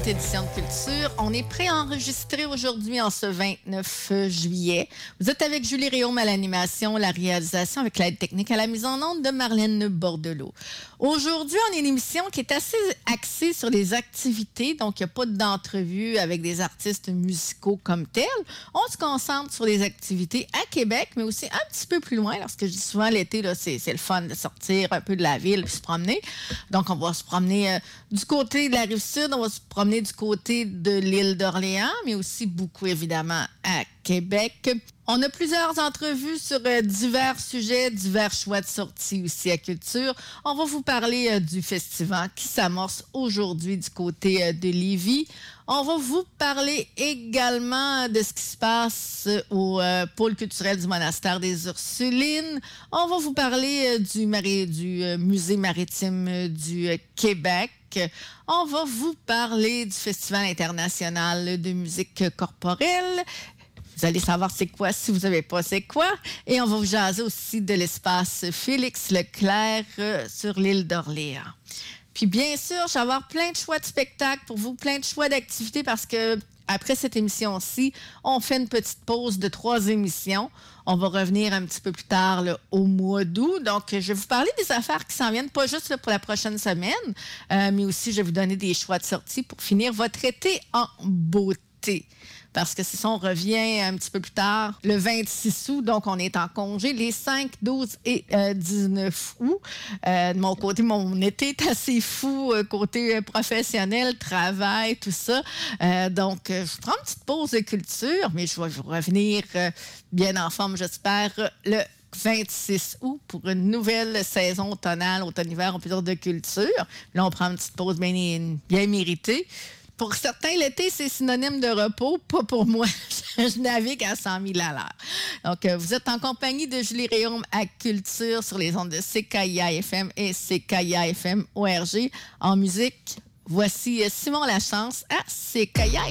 autre édition de Culture. On est préenregistré aujourd'hui en ce 29 juillet. Vous êtes avec Julie Réaume à l'animation, la réalisation avec l'aide technique à la mise en onde de Marlène Bordelot. Aujourd'hui, on a une émission qui est assez axée sur les activités, donc il n'y a pas d'entrevue avec des artistes musicaux comme tels. On se concentre sur les activités à Québec, mais aussi un petit peu plus loin, parce que je dis souvent l'été, là, c'est le fun de sortir un peu de la ville et se promener. Donc, on va se promener du côté de la Rive-Sud, on va se promener du côté de l'île d'Orléans, mais aussi beaucoup, évidemment, à Québec. On a plusieurs entrevues sur divers sujets, divers choix de sortie aussi à Culture. On va vous parler du festival qui s'amorce aujourd'hui du côté de Lévis. On va vous parler également de ce qui se passe au pôle culturel du monastère des Ursulines. On va vous parler du musée maritime du Québec. On va vous parler du Festival international de musique corporelle. Vous allez savoir c'est quoi si vous ne savez pas c'est quoi. Et on va vous jaser aussi de l'espace Félix Leclerc sur l'île d'Orléans. Puis bien sûr, je vais avoir plein de choix de spectacles pour vous, plein de choix d'activités parce que après cette émission-ci, on fait une petite pause de 3 émissions. On va revenir un petit peu plus tard là, au mois d'août. Donc, je vais vous parler des affaires qui s'en viennent, pas juste là, pour la prochaine semaine, mais aussi je vais vous donner des choix de sortie pour finir votre été en beauté. Parce que c'est ça, on revient un petit peu plus tard, le 26 août, donc on est en congé, les 5, 12 et 19 août. De mon côté, mon été est assez fou, côté professionnel, travail, tout ça. Donc, je prends une petite pause de culture, mais je vais vous revenir bien en forme, j'espère, le 26 août pour une nouvelle saison automnale, automne-hiver, on peut dire de culture. Là, on prend une petite pause bien méritée. Pour certains, l'été, c'est synonyme de repos. Pas pour moi. Je navigue à 100 000 à l'heure. Donc, vous êtes en compagnie de Julie Réaume à Culture sur les ondes de CKIA-FM et CKIA-FM ORG. En musique, voici Simon Lachance à CKIA-FM.